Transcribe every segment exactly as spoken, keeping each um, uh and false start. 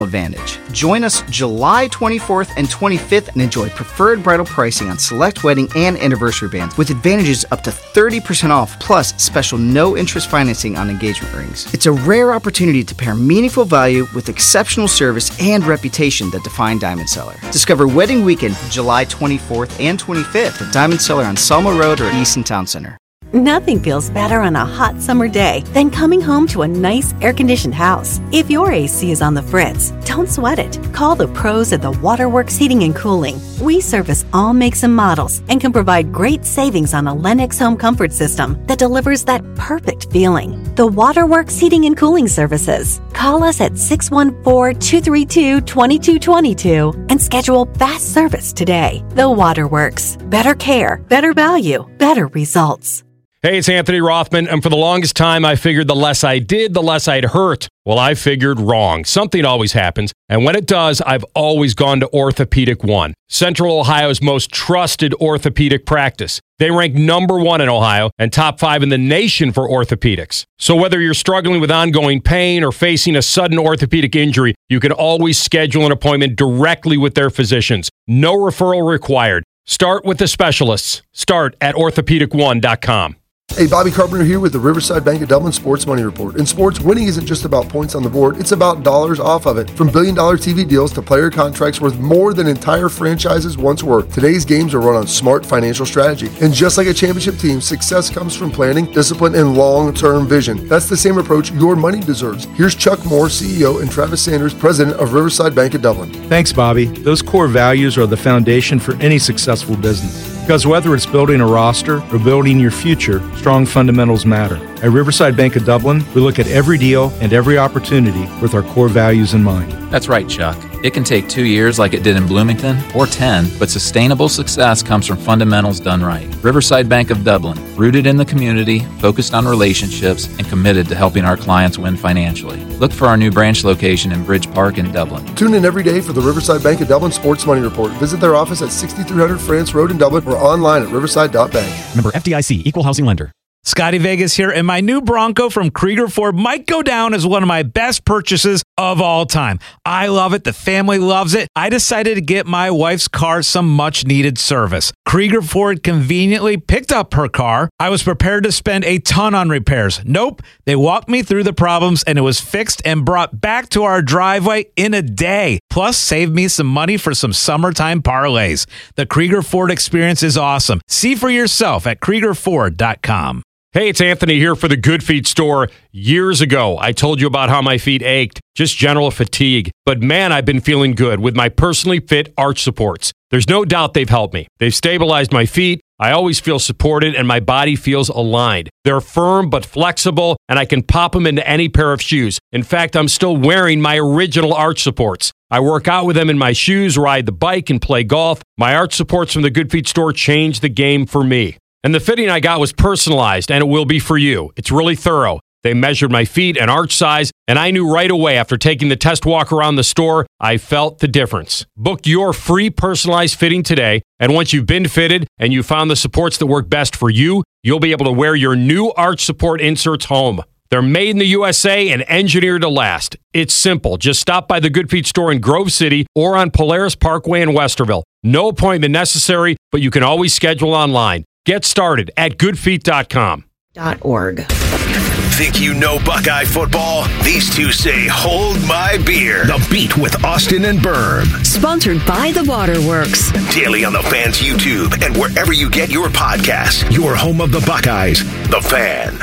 Advantage. Join us July twenty-fourth and twenty-fifth and enjoy preferred bridal pricing on select wedding and anniversary bands with advantages up to thirty percent off plus special no-interest financing on engagement rings. It's a rare opportunity to pair meaningful value with exceptional service and reputation that define Diamond Cellar. Discover Wedding Weekend July twenty-fourth and twenty-fifth at Diamond Cellar on Selma Road or Easton Town Center. Nothing feels better on a hot summer day than coming home to a nice air-conditioned house. If your A C is on the fritz, don't sweat it. Call the pros at the Waterworks Heating and Cooling. We service all makes and models and can provide great savings on a Lennox home comfort system that delivers that perfect feeling. The Waterworks Heating and Cooling Services. Call us at six one four, two three two, two two two two and schedule fast service today. The Waterworks. Better care, better value, better results. Hey, it's Anthony Rothman, and for the longest time, I figured the less I did, the less I'd hurt. Well, I figured wrong. Something always happens, and when it does, I've always gone to Orthopedic One, Central Ohio's most trusted orthopedic practice. They rank number one in Ohio and top five in the nation for orthopedics. So whether you're struggling with ongoing pain or facing a sudden orthopedic injury, you can always schedule an appointment directly with their physicians. No referral required. Start with the specialists. Start at orthopedic one dot com. Hey, Bobby Carpenter here with the Riverside Bank of Dublin Sports Money Report. In sports, winning isn't just about points on the board, it's about dollars off of it. From billion-dollar T V deals to player contracts worth more than entire franchises once were, today's games are run on smart financial strategy. And just like a championship team, success comes from planning, discipline, and long-term vision. That's the same approach your money deserves. Here's Chuck Moore, C E O, and Travis Sanders, President of Riverside Bank of Dublin. Thanks, Bobby. Those core values are the foundation for any successful business. Because whether it's building a roster or building your future, strong fundamentals matter. At Riverside Bank of Dublin, we look at every deal and every opportunity with our core values in mind. That's right, Chuck. It can take two years like it did in Bloomington, or ten, but sustainable success comes from fundamentals done right. Riverside Bank of Dublin, rooted in the community, focused on relationships, and committed to helping our clients win financially. Look for our new branch location in Bridge Park in Dublin. Tune in every day for the Riverside Bank of Dublin Sports Money Report. Visit their office at sixty-three hundred France Road in Dublin or online at riverside dot bank. Member F D I C, Equal Housing Lender. Scotty Vegas here, and my new Bronco from Krieger Ford might go down as one of my best purchases of all time. I love it. The family loves it. I decided to get my wife's car some much-needed service. Krieger Ford conveniently picked up her car. I was prepared to spend a ton on repairs. Nope. They walked me through the problems, and it was fixed and brought back to our driveway in a day. Plus, saved me some money for some summertime parlays. The Krieger Ford experience is awesome. See for yourself at krieger ford dot com. Hey, it's Anthony here for the Good Feet store. Years ago, I told you about how my feet ached, just general fatigue. But man, I've been feeling good with my personally fit arch supports. There's no doubt they've helped me. They've stabilized my feet. I always feel supported and my body feels aligned. They're firm but flexible, and I can pop them into any pair of shoes. In fact, I'm still wearing my original arch supports. I work out with them in my shoes, ride the bike, and play golf. My arch supports from the Good Feet store changed the game for me. And the fitting I got was personalized, and it will be for you. It's really thorough. They measured my feet and arch size, and I knew right away after taking the test walk around the store, I felt the difference. Book your free personalized fitting today, and once you've been fitted and you found the supports that work best for you, you'll be able to wear your new arch support inserts home. They're made in the U S A and engineered to last. It's simple. Just stop by the Good Feet store in Grove City or on Polaris Parkway in Westerville. No appointment necessary, but you can always schedule online. Get started at good feet dot com. .org. Think you know Buckeye football? These two say, hold my beer. The Beat with Austin and Berm. Sponsored by The Waterworks. Daily on the Fan's YouTube and wherever you get your podcasts. Your home of the Buckeyes, The Fan.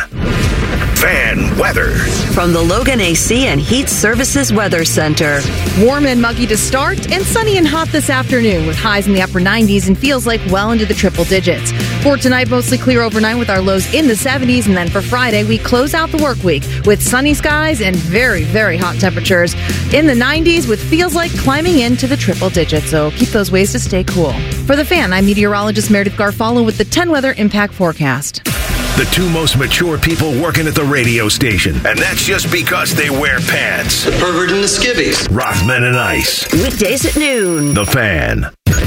Fan weather. From the Logan A C and Heat Services Weather Center. Warm and muggy to start, and sunny and hot this afternoon with highs in the upper nineties and feels like well into the triple digits. For tonight, mostly clear overnight with our lows in the seventies, and then for Friday, we close out the work week with sunny skies and very, very hot temperatures in the nineties with feels like climbing into the triple digits, so keep those ways to stay cool. For The Fan, I'm meteorologist Meredith Garfalo with the ten Weather Impact Forecast. The two most mature people working at the radio station, and that's just because they wear pants. The pervert and the skivvies. Rothman and Ice. Weekdays at noon. The Fan.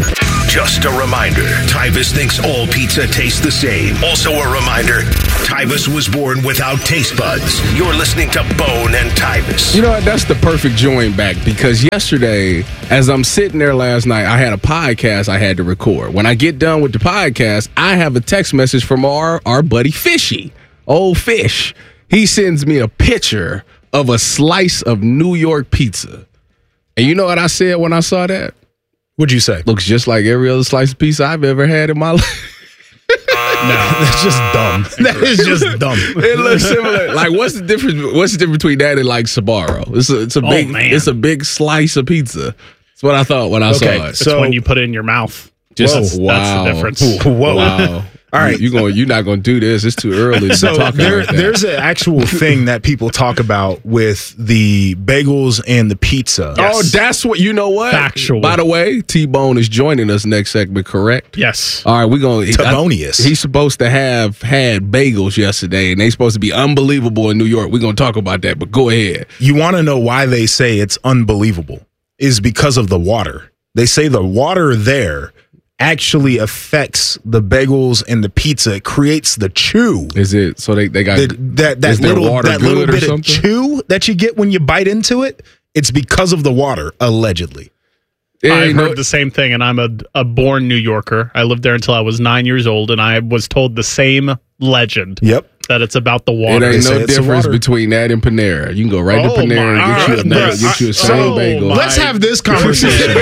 Just a reminder, Tyvis thinks all pizza tastes the same. Also a reminder, Tyvis was born without taste buds. You're listening to Bone and Tyvis. You know what? That's the perfect join back, because yesterday, as I'm sitting there last night, I had a podcast I had to record. When I get done with the podcast, I have a text message from our, our buddy Fishy, old Fish. He sends me a picture of a slice of New York pizza. And you know what I said when I saw that? What'd you say? Looks just like every other slice of pizza I've ever had in my life. No, that's just dumb. That is just dumb. It looks similar. Like, what's the difference? What's the difference between that and like Sbarro? It's a, it's a Oh, big, man. it's a big slice of pizza. That's what I thought when I Okay, saw it. It's So- when you put it in your mouth. Just that's, wow. that's the difference. Whoa. Wow. All right. you, you going? You're not going to do this. It's too early to So be talking there, like that. there's an actual thing that people talk about with the bagels and the pizza. Oh, that's what you know. What? Factual. By the way, T-Bone is joining us next segment. Correct? Yes. All right, we're going. Tibonius. He's supposed to have had bagels yesterday, and they supposed to be unbelievable in New York. We're going to talk about that, but go ahead. You want to know why they say it's unbelievable? Is because of the water. They say the water there actually affects the bagels and the pizza. It creates the chew. Is it so they they got The- that that is their little water that little good or bit of something? chew that you get when you bite into it? It's because of the water, allegedly. It I've ain't heard no- the same thing, and I'm a, a born New Yorker. I lived there until I was nine years old, and I was told the same legend. Yep. That it's about the It water. ain't say no it's the difference water. between that and Panera. You can go right Oh to Panera my and get you, God. another, Bruh, get you a I- same so bagel. my- Let's have this conversation.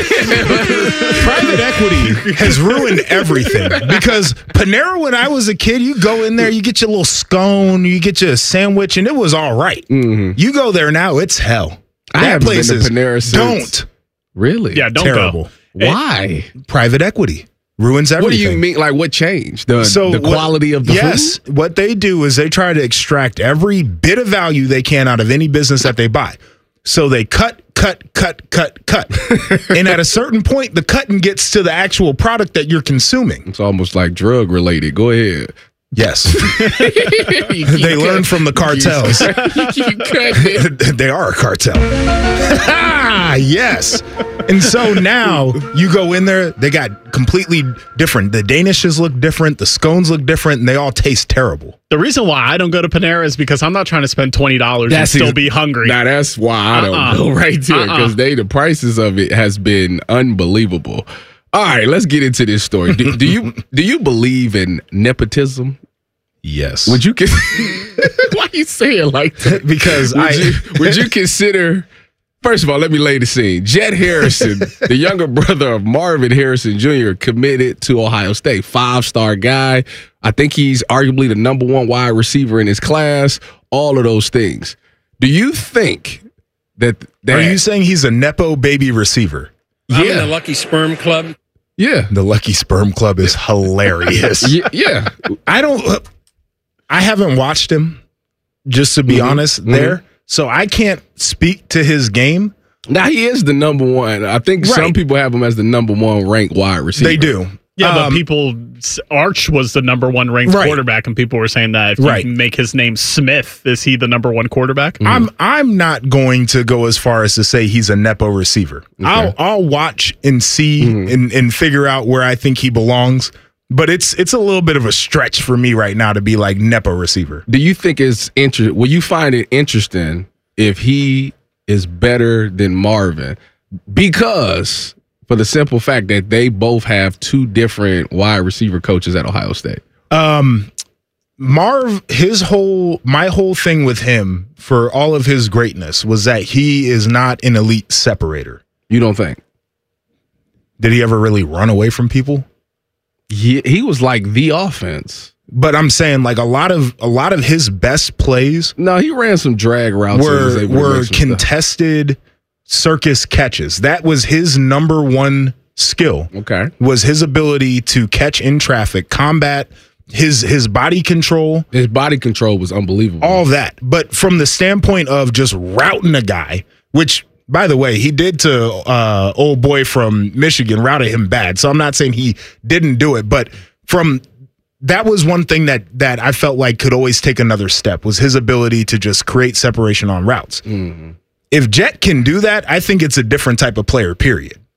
Private equity has ruined everything because Panera, when I was a kid, you go in there, you get your little scone, you get your sandwich, and it was all right. Mhm. You go there now, it's hell. I That haven't been place to is Panera since. don't. Really? Yeah, don't Terrible. go. Why? Private equity ruins everything. What do you mean? Like, what changed? The, So the what- quality of the yes, food? what they do is they try to extract every bit of value they can out of any business that they buy. So they cut, cut, cut, cut, cut. And at a certain point, the cutting gets to the actual product that you're consuming. It's almost like drug related. Go ahead. Yes. They learn from the cartels. You keep cutting. They are a cartel. Yes. And so now you go in there, they got completely different. The Danishes look different, the scones look different, and they all taste terrible. The reason why I don't go to Panera is because I'm not trying to spend twenty dollars and That's still ex- be hungry. Now that's why I don't Uh-uh. go right there, because Uh-uh. they the prices of it has been unbelievable. All right, let's get into this story. Do, do you do you believe in nepotism? Yes. Would you? Con- Why you say it like that? Because would I you, would you consider? First of all, let me lay the scene. Jet Harrison, the younger brother of Marvin Harrison Junior, committed to Ohio State. Five-star guy. I think he's arguably the number one wide receiver in his class. All of those things. Do you think that? that Are you saying he's a Nepo baby receiver? yeah. I'm in the Lucky Sperm Club. Yeah. The Lucky Sperm Club is hilarious. Y- yeah. I don't. I haven't watched him, just to be Mhm. honest. Mhm. There, so I can't speak to his game. Now he is the number one. I think some Right. people have him as the number one ranked wide receiver. They do. Yeah, but Um, people, Arch was the number one ranked Right. quarterback, and people were saying that if Right. you make his name Smith, is he the number one quarterback? I'm I'm not going to go as far as to say he's a Nepo receiver. I'll I'll watch and see and, and figure out where I think he belongs. But it's it's a little bit of a stretch for me right now to be like Nepo receiver. Do you think it's interesting? Will you find it interesting if he is better than Marvin? Because for the simple fact that they both have two different wide receiver coaches at Ohio State. Um, Marv, his whole my whole thing with him for all of his greatness was that he is not an elite separator. You don't think? Did he ever really run away from people? He, he was like the offense. But I'm saying like a lot of a lot of his best plays No, he ran some drag routes. and was were able to were make some stuff. contested circus catches. That was his number one skill. Okay. Was his ability to catch in traffic, combat his his body control, His body control was unbelievable. all that. But from the standpoint of just routing a guy, which by the way, he did to uh, old boy from Michigan, routed him bad. So I'm not saying he didn't do it, but from that was one thing that that I felt like could always take another step was his ability to just create separation on routes. Mm-hmm. If Jet can do that, I think it's a different type of player, period.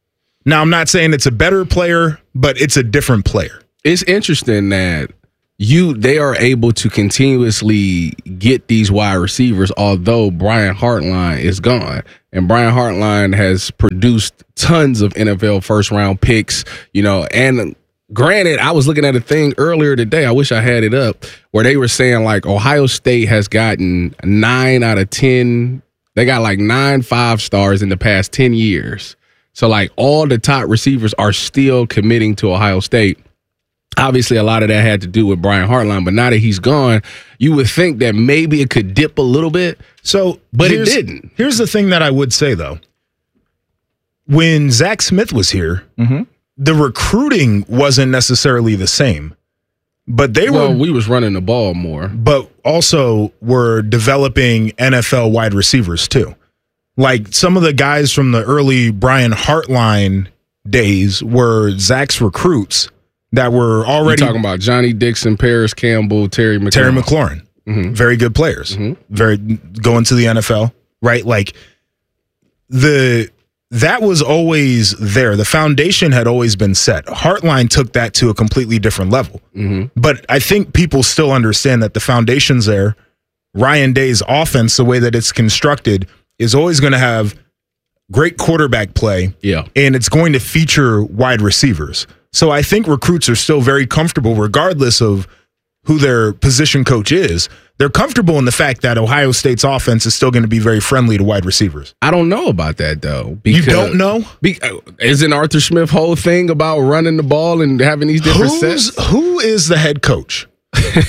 Now, I'm not saying it's a better player, but it's a different player. It's interesting that you they are able to continuously get these wide receivers, although Brian Hartline is gone. And Brian Hartline has produced tons of N F L first-round picks, you know, and granted, I was looking at a thing earlier today, I wish I had it up, where they were saying, like, Ohio State has gotten nine out of ten. They got, like, nine five-stars in the past ten years. So, like, all the top receivers are still committing to Ohio State. Obviously, a lot of that had to do with Brian Hartline, but now that he's gone, you would think that maybe it could dip a little bit. So, but it didn't. Here's the thing that I would say, though. When Zach Smith was here, mm-hmm. the recruiting wasn't necessarily the same, but they well, were. we was running the ball more, but also were developing N F L wide receivers too. Like some of the guys from the early Brian Hartline days were Zach's recruits. That were already You're talking about Johnny Dixon, Paris Campbell, Terry McLaurin. Terry McLaurin. Mm-hmm. Very good players. Mm-hmm. Very going to the N F L, right? Like the that was always there. The foundation had always been set. Hartline took that to a completely different level. Mm-hmm. But I think people still understand that the foundation's there. Ryan Day's offense, the way that it's constructed, is always going to have great quarterback play. Yeah. And it's going to feature wide receivers. So I think recruits are still very comfortable, regardless of who their position coach is. They're comfortable in the fact that Ohio State's offense is still going to be very friendly to wide receivers. I don't know about that, though. You don't know? Be, isn't Arthur Smith's whole thing about running the ball and having these different Who's, sets? Who is the head coach? you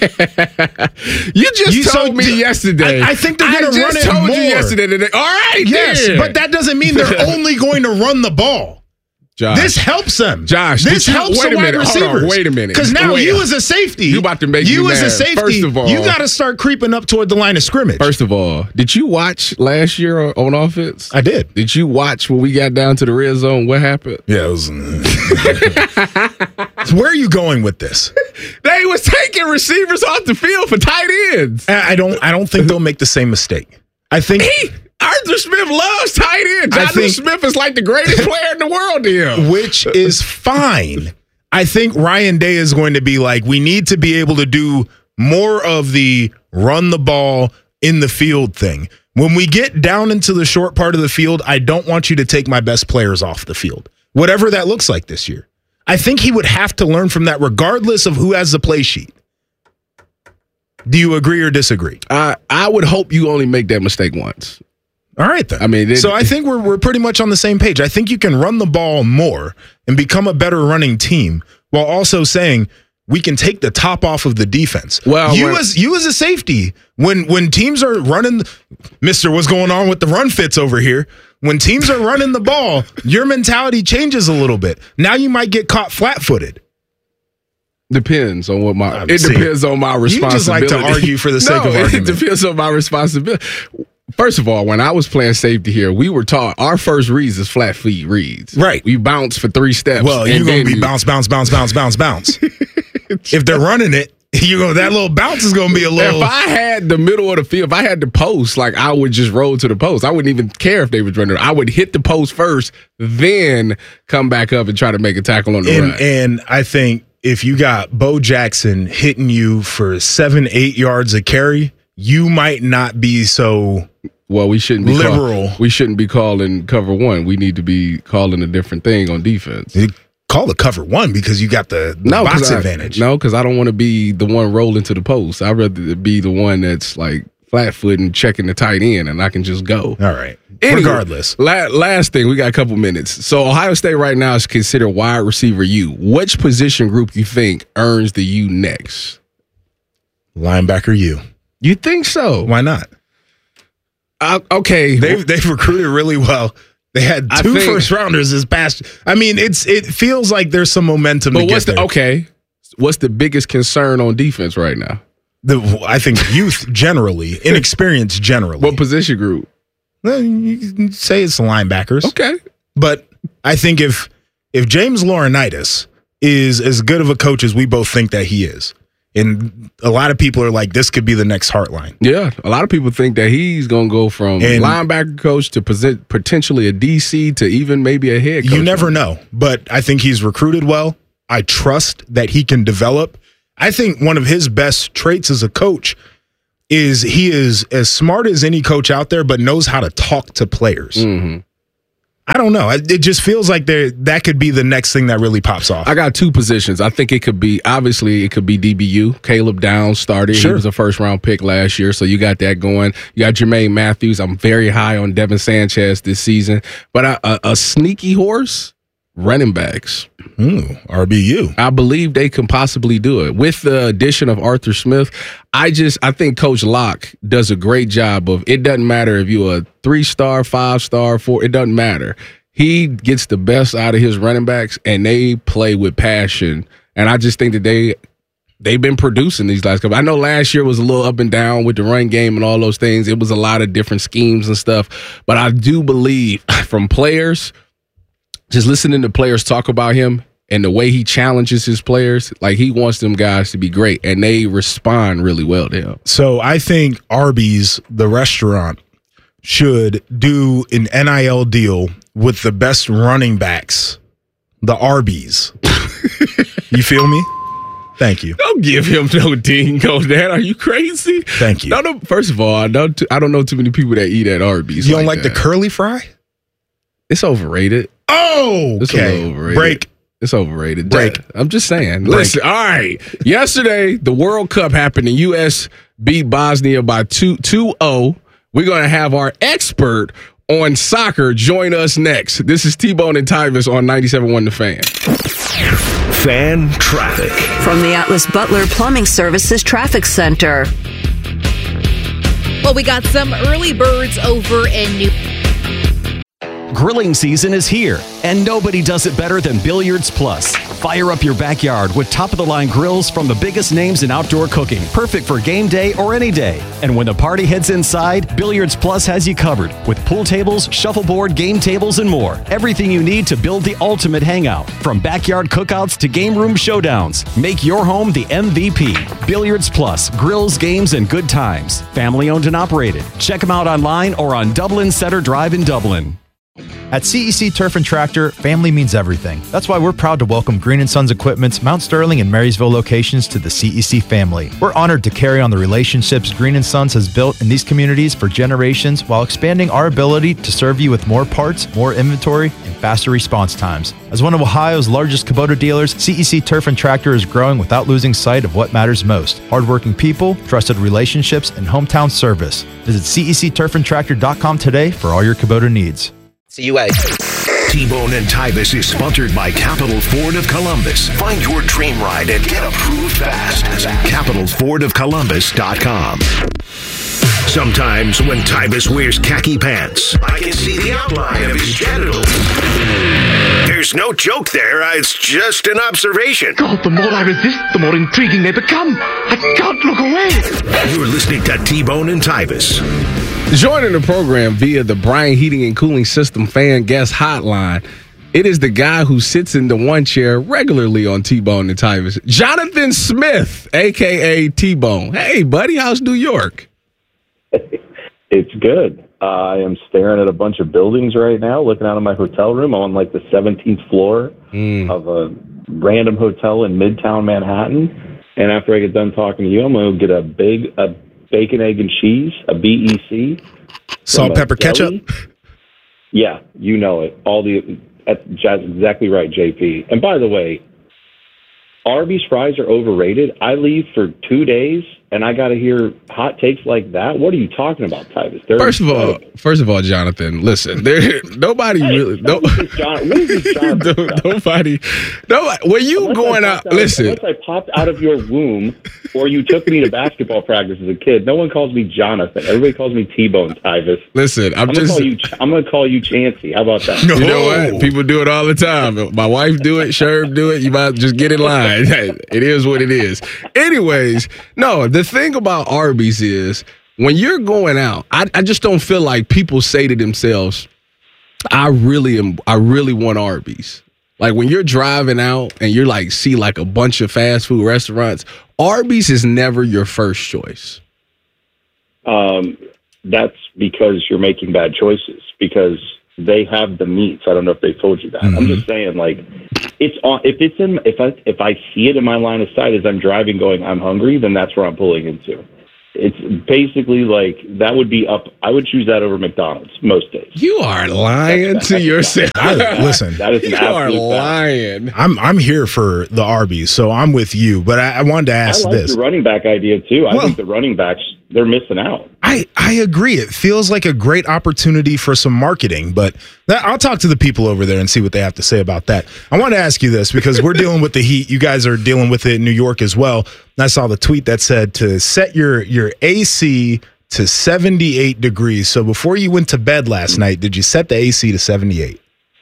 just you, told so, me yesterday. I, I think they're going to run it more. I just told you yesterday. Today. All right, yes, then. But that doesn't mean they're only going to run the ball. Josh. This helps them. Josh, this you, helps wait the a wide minute, receivers. Hold on, wait a minute. Because now wait. you as a safety, you about to make you me as mad. a safety, First of all, you got to start creeping up toward the line of scrimmage. First of all, did you watch last year on offense? I did. Did you watch when we got down to the red zone? What happened? Yeah, it was. So where are you going with this? They was taking receivers off the field for tight ends. I don't. I don't think they'll make the same mistake. I think. He, Arthur Smith loves tight ends. Arthur Smith is like the greatest player in the world to him. Which is fine. I think Ryan Day is going to be like, we need to be able to do more of the run the ball in the field thing. When we get down into the short part of the field, I don't want you to take my best players off the field. Whatever that looks like this year. I think he would have to learn from that regardless of who has the play sheet. Do you agree or disagree? I, I would hope you only make that mistake once. All right, then. I mean, it, so I think we're we're pretty much on the same page. I think you can run the ball more and become a better running team while also saying we can take the top off of the defense. Well, you when, as you as a safety, when when teams are running, Mister What's going on with the run fits over here? When teams are running the ball, your mentality changes a little bit. Now you might get caught flat-footed. Depends on what my. It see, depends on my responsibility. You just like to argue for the sake no, of argument. It depends on my responsibility. First of all, when I was playing safety here, we were taught our first reads is flat feet reads. Right. We bounce for three steps. Well, you're going to be you... bounce, bounce, bounce, bounce, bounce, bounce. If they're running it, you go. That little bounce is going to be a little. If I had the middle of the field, if I had the post, like I would just roll to the post. I wouldn't even care if they was running. I would hit the post first, then come back up and try to make a tackle on the and, run. And I think if you got Bo Jackson hitting you for seven, eight yards a carry, you might not be so. Well, we shouldn't be liberal. Call, we shouldn't be calling cover one. We need to be calling a different thing on defense. You call the cover one because you got the, the no, box I, advantage. No, because I don't want to be the one rolling to the post. I'd rather be the one that's like flat foot and checking the tight end, and I can just go. All right. Anyway, regardless. La- last thing, we got a couple minutes. So Ohio State right now is considered wide receiver U. Which position group you think earns the U next? Linebacker U. You think so? Why not? Uh, okay, they've they've recruited really well. They had two think, first rounders this past. I mean, it's it feels like there's some momentum. But to what's get the there. okay? What's the biggest concern on defense right now? The I think youth generally, inexperience generally. What position group? Well, you can say it's the linebackers. Okay, but I think if if James Laurinaitis is as good of a coach as we both think that he is, And a lot of people are like, this could be the next Hartline. Yeah, a lot of people think that he's going to go from And linebacker coach to present, potentially a D C to even maybe a head coach. You never know, but I think he's recruited well. I trust that he can develop. I think one of his best traits as a coach is he is as smart as any coach out there, but knows how to talk to players. Mm-hmm. I don't know. It just feels like there that could be the next thing that really pops off. I got two positions. I think it could be, obviously, it could be D B U. Caleb Downs started. Sure. He was a first-round pick last year, so you got that going. You got Jermaine Matthews. I'm very high on Devin Sanchez this season. But a, a, a sneaky horse, running backs. Ooh, R B U. I believe they can possibly do it. With the addition of Arthur Smith, I just I think Coach Locke does a great job of, it doesn't matter if you're a three-star, five-star, four, it doesn't matter. He gets the best out of his running backs, and they play with passion. And I just think that they, they've been producing these last couple. I know last year was a little up and down with the run game and all those things. It was a lot of different schemes and stuff. But I do believe from players, just listening to players talk about him and the way he challenges his players, like he wants them guys to be great, and they respond really well to him. So I think Arby's, the restaurant, should do an N I L deal with the best running backs, the Arby's. You feel me? Thank you. Don't give him no dingo, Dad. Are you crazy? Thank you. No, no, first of all, I don't, I don't know too many people that eat at Arby's. You don't like, like the that. curly fry? It's overrated. Oh, It's okay. a little overrated. Break. It's overrated. Break. I'm just saying. Break. Listen, all right. Yesterday, the World Cup happened, and U S beat Bosnia by two oh. We're going to have our expert on soccer join us next. This is T-Bone and Tyvis on ninety-seven point one The Fan. Fan traffic. From the Atlas Butler Plumbing Services Traffic Center. Well, we got some early birds over in New Grilling season is here, and nobody does it better than Billiards Plus. Fire up your backyard with top-of-the-line grills from the biggest names in outdoor cooking, perfect for game day or any day. And when the party heads inside, Billiards Plus has you covered with pool tables, shuffleboard, game tables, and more. Everything you need to build the ultimate hangout, from backyard cookouts to game room showdowns. Make your home the M V P. Billiards Plus, grills, games, and good times. Family owned and operated. Check them out online or on Dublin Center Drive in Dublin. At C E C Turf and Tractor, family means everything. That's why we're proud to welcome Green and Sons Equipment's Mount Sterling and Marysville locations to the C E C family. We're honored to carry on the relationships Green and Sons has built in these communities for generations while expanding our ability to serve you with more parts, more inventory, and faster response times. As one of Ohio's largest Kubota dealers, C E C Turf and Tractor is growing without losing sight of what matters most: hardworking people, trusted relationships, and hometown service. Visit C E C turf and tractor dot com today for all your Kubota needs. C U A. T-Bone and Tyvis is sponsored by Capital Ford of Columbus. Find your dream ride and get approved fast at capital ford of columbus dot com. Sometimes when Tyvis wears khaki pants, I can see the outline of his genitals. There's no joke there. It's just an observation. God, the more I resist, the more intriguing they become. I can't look away. You're listening to T-Bone and Tyvis. Joining the program via the Bryan Heating and Cooling System fan guest hotline, it is the guy who sits in the one chair regularly on T-Bone and Tyvis, Jonathan Smith, a k a. T-Bone. Hey, buddy, how's New York? It's good. Uh, I am staring at a bunch of buildings right now, looking out of my hotel room. I'm on like the seventeenth floor mm. of a random hotel in Midtown Manhattan. And after I get done talking to you, I'm going to get a big a bacon, egg, and cheese, a B E C. Salt, pepper, ketchup? Yeah, you know it. All the that's exactly right, J P. And by the way, Arby's fries are overrated. I leave for two days, and I got to hear hot takes like that. What are you talking about, Tyvis? They're first of all, first of all, Jonathan, listen, there nobody hey, really no, John, what is this Jonathan nobody, nobody. When you unless going out, out, listen. Unless I popped out of your womb, or you took me to basketball practice as a kid, no one calls me Jonathan. Everybody calls me T-Bone, Tyvis. Listen, I'm, I'm just. Gonna you, I'm going to call you Chancey. How about that? You know what? People do it all the time. My wife do it. Sherb do it. You might just get in line. It is what it is. Anyways, no, the thing about Arby's is when you're going out, I, I just don't feel like people say to themselves, I really am, I really want Arby's. Like when you're driving out and you're like see like a bunch of fast food restaurants, Arby's is never your first choice. Um, that's because you're making bad choices because they have the meats. I don't know if they told you that. Mm-hmm. I'm just saying, like, it's on. If it's in, if I if I see it in my line of sight as I'm driving, going, I'm hungry, then that's where I'm pulling into. It's basically like that would be up. I would choose that over McDonald's most days. You are lying that's, to that's, yourself. I, listen, that is an you are lying. Fact. I'm I'm here for the Arby's, so I'm with you. But I, I wanted to ask I like this. The running back idea too. I well, think the running backs they're missing out. I, I agree. It feels like a great opportunity for some marketing, but that, I'll talk to the people over there and see what they have to say about that. I want to ask you this because we're dealing with the heat. You guys are dealing with it in New York as well. And I saw the tweet that said to set your, your A C to seventy-eight degrees. So before you went to bed last night, did you set the A C to seventy-eight?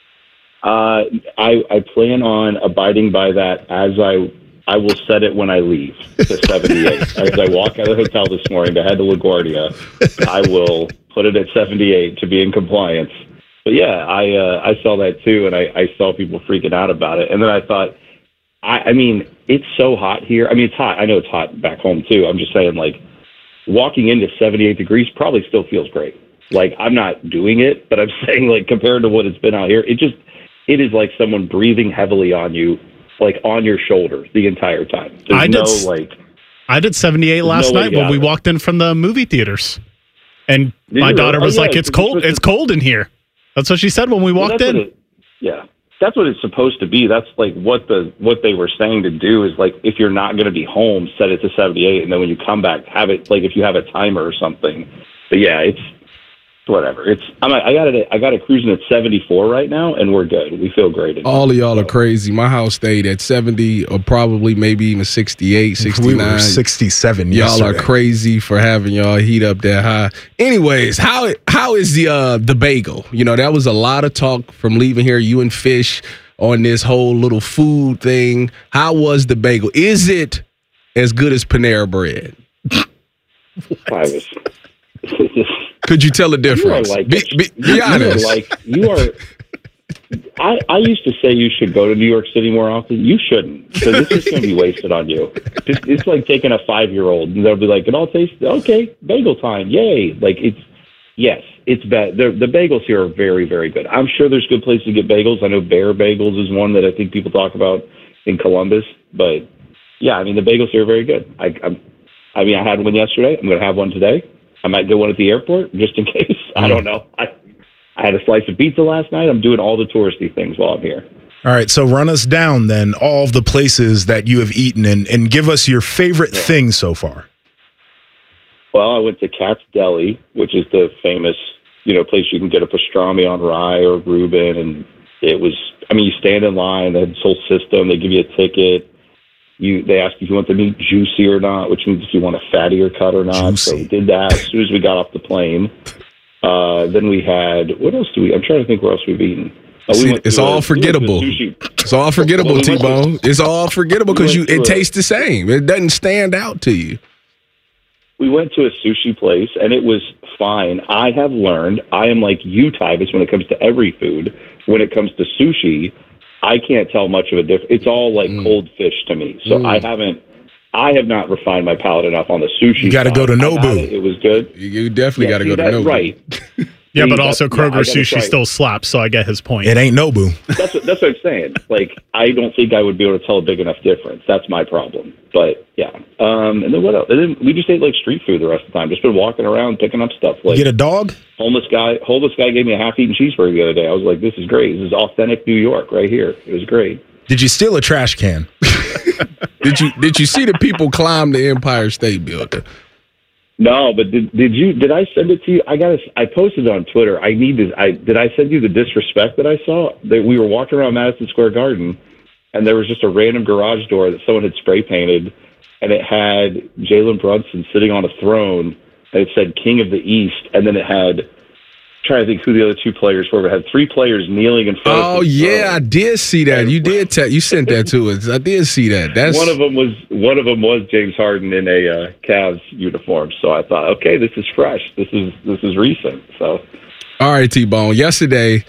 Uh, I, I plan on abiding by that as I I will set it when I leave to seventy-eight. As I walk out of the hotel this morning to head to LaGuardia, I will put it at seventy-eight to be in compliance. But yeah, I uh, I saw that too, and I, I saw people freaking out about it. And then I thought, I, I mean, it's so hot here. I mean, it's hot. I know it's hot back home too. I'm just saying, like, walking into seventy-eight degrees probably still feels great. Like, I'm not doing it, but I'm saying, like, compared to what it's been out here, it just, it is like someone breathing heavily on you, like on your shoulders the entire time. There's I no did, like. I did seventy-eight last no night when we it. walked in from the movie theaters, and did my daughter really? was oh, like, yeah, "It's cold. It's to... cold in here." That's what she said when we walked well, in. It, yeah, that's what it's supposed to be. That's like what the what they were saying to do is like if you're not going to be home, set it to seventy-eight, and then when you come back, have it like if you have a timer or something. But yeah, it's. Whatever. It's I'm I got it. I got it cruising at seventy-four right now, and we're good. We feel great. All of y'all are crazy. My house stayed at seventy, or probably maybe even sixty-eight, sixty-nine. We were sixty-seven. Y'all yesterday. are crazy for having y'all heat up that high. Anyways, how how is the uh, the bagel? You know, that was a lot of talk from leaving here. You and Fish on this whole little food thing. How was the bagel? Is it as good as Panera Bread? Travis. Could you tell the difference? You are like, be, be, be honest. You are like you are. I, I used to say you should go to New York City more often. You shouldn't, because it's just going to be wasted on you. It's, it's like taking a five-year-old, and they'll be like, "It all tastes okay. Bagel time, yay!" Like it's yes, it's bad. The, the bagels here are very, very good. I'm sure there's good places to get bagels. I know Bear Bagels is one that I think people talk about in Columbus, but yeah, I mean the bagels here are very good. I, I'm, I mean, I had one yesterday. I'm going to have one today. I might get one at the airport just in case. Mm. I don't know. I, I had a slice of pizza last night. I'm doing all the touristy things while I'm here. All right, so run us down then all of the places that you have eaten and, and give us your favorite yeah. thing so far. Well, I went to Katz Deli, which is the famous, you know, place you can get a pastrami on rye or Reuben, and it was. I mean, you stand in line. They have this whole system. They give you a ticket. You, they ask if you want the meat juicy or not, which means if you want a fattier cut or not. Juicy. So we did that as soon as we got off the plane. Uh, then we had, what else do we, I'm trying to think where else we've eaten. Oh, we See, it's, all we forgettable. It's all forgettable. It's all forgettable, T-Bone. It's all forgettable because we you it tastes the same. It doesn't stand out to you. We went to a sushi place, and it was fine. I have learned, I am like you, Tyvis, when it comes to every food. When it comes to sushi, I can't tell much of a difference. It's all like mm. cold fish to me. So mm. I haven't, I have not refined my palate enough on the sushi. You got to go to Nobu. It. it was good. You definitely yeah, got to go to Nobu. Right. Yeah, but also Kroger sushi still slaps, so I get his point. It ain't Nobu. That's what, that's what I'm saying. Like, I don't think I would be able to tell a big enough difference. That's my problem. But yeah, um, and then what else? And then we just ate like street food the rest of the time. Just been walking around picking up stuff. Like, you get a dog? Homeless guy. Homeless guy gave me a half-eaten cheeseburger the other day. I was like, this is great. This is authentic New York right here. It was great. Did you steal a trash can? did you Did you see the people climb the Empire State Building? No, but did did you did I send it to you? I got I posted it on Twitter. I need to. I did I send you the disrespect that I saw? That we were walking around Madison Square Garden, and there was just a random garage door that someone had spray painted, and it had Jalen Brunson sitting on a throne, and it said "King of the East," and then it had. Trying to think who the other two players were. It had three players kneeling in front. Oh of yeah, I did see that. You did tell. You sent that to us. I did see that. That's one of them was one of them was James Harden in a uh, Cavs uniform. So I thought, okay, this is fresh. This is this is recent. So, all right, T-Bone. Yesterday,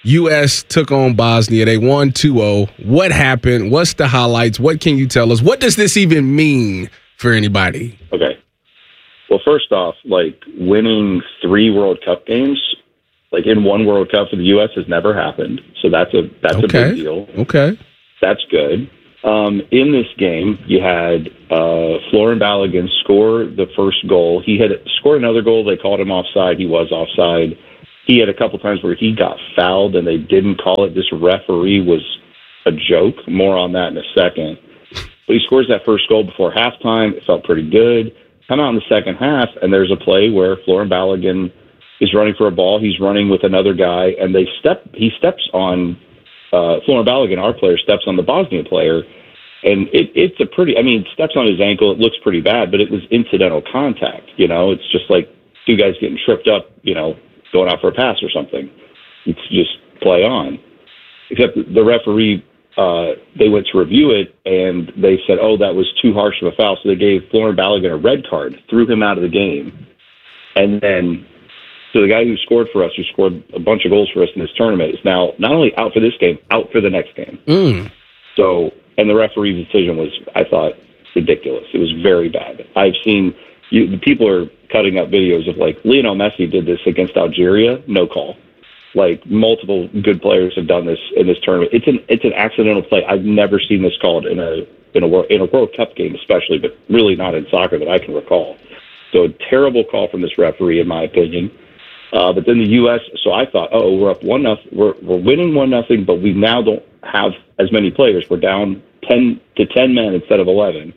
U S took on Bosnia. They won two oh. What happened? What's the highlights? What can you tell us? What does this even mean for anybody? Okay. Well, first off, like winning three World Cup games, like in one World Cup for the U S has never happened. So that's a that's okay. a big deal. Okay. That's good. Um, in this game, you had uh, Florin Balogun score the first goal. He had scored another goal. They called him offside. He was offside. He had a couple times where he got fouled and they didn't call it. This referee was a joke. More on that in a second. But he scores that first goal before halftime. It felt pretty good. Come out in the second half, and there's a play where Florin Balogun is running for a ball. He's running with another guy, and they step. He steps on uh, Florin Balogun, our player, steps on the Bosnia player, and it, it's a pretty. I mean, steps on his ankle. It looks pretty bad, but it was incidental contact. You know, it's just like two guys getting tripped up. You know, going out for a pass or something. It's just play on. Except the referee. Uh, they went to review it, and they said, oh, that was too harsh of a foul, so they gave Florin Balogun a red card, threw him out of the game. And then, so the guy who scored for us, who scored a bunch of goals for us in this tournament, is now not only out for this game, out for the next game. Mm. So, and the referee's decision was, I thought, ridiculous. It was very bad. I've seen, you, the people are cutting up videos of, like, Lionel Messi did this against Algeria, no call. Like, multiple good players have done this in this tournament. It's an it's an accidental play. I've never seen this called in a in a World in a World Cup game, especially, but really not in soccer that I can recall. So a terrible call from this referee, in my opinion. Uh, but then the U S. So I thought, oh, we're up one nothing. We're we're winning one nothing, but we now don't have as many players. We're down ten to ten men instead of eleven.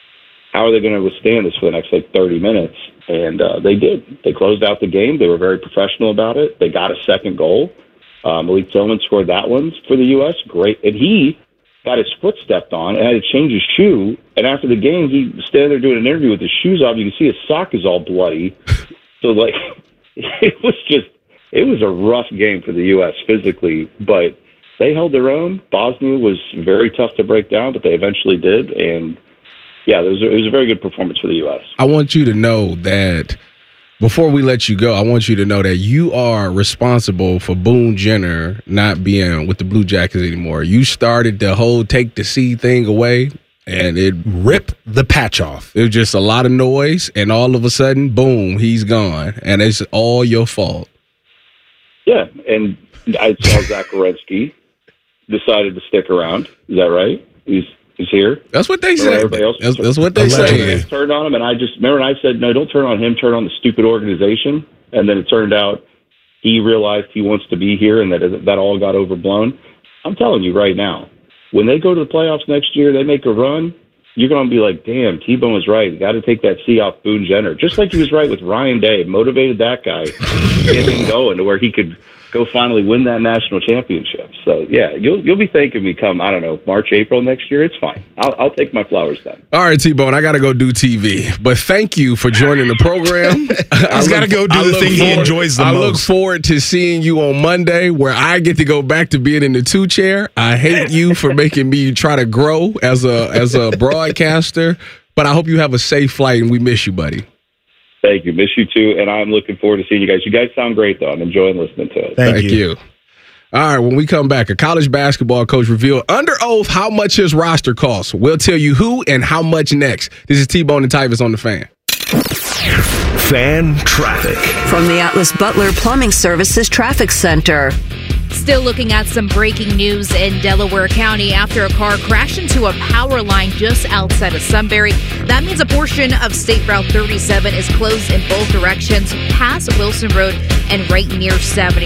How are they going to withstand this for the next like thirty minutes? And uh, they did. They closed out the game. They were very professional about it. They got a second goal. Uh, Malik Tillman scored that one for the U S. Great. And he got his foot stepped on and had to change his shoe. And after the game, he was standing there doing an interview with his shoes off. You can see his sock is all bloody. So, like, it was just, it was a rough game for the U S physically. But they held their own. Bosnia was very tough to break down, but they eventually did. And yeah, it was, a, it was a very good performance for the U S. I want you to know that before we let you go, I want you to know that you are responsible for Boone Jenner not being with the Blue Jackets anymore. You started the whole take the C thing away, and it ripped the patch off. It was just a lot of noise, and all of a sudden, boom, he's gone. And it's all your fault. Yeah, and I saw Zach Werenski decided to stick around. Is that right? He's He's here. That's what they say. That's, that's what they say. Turned on him, and I just remember. And I said, "No, don't turn on him. Turn on the stupid organization." And then it turned out he realized he wants to be here, and that that all got overblown. I'm telling you right now, when they go to the playoffs next year, they make a run. You're going to be like, "Damn, T-Bone was right. You got to take that C off Boone Jenner." Just like he was right with Ryan Day, motivated that guy, get him going to where he could go finally win that national championship. So, yeah, you'll you'll be thanking me come, I don't know, March, April next year. It's fine. I'll, I'll take my flowers then. All right, T-Bone, I got to go do T V. But thank you for joining the program. He's got to go do I the thing forward, he enjoys the I most. I look forward to seeing you on Monday where I get to go back to being in the two chair. I hate you for making me try to grow as a as a broadcaster. But I hope you have a safe flight, and we miss you, buddy. Thank you. Miss you, too. And I'm looking forward to seeing you guys. You guys sound great, though. I'm enjoying listening to it. Thank, Thank you. you. All right, when we come back, a college basketball coach revealed under oath how much his roster costs. We'll tell you who and how much next. This is T-Bone and Tyvis on The Fan. Fan traffic. From the Atlas Butler Plumbing Services Traffic Center. Still looking at some breaking news in Delaware County after a car crashed into a power line just outside of Sunbury. That means a portion of State Route thirty-seven is closed in both directions past Wilson Road and right near seventy.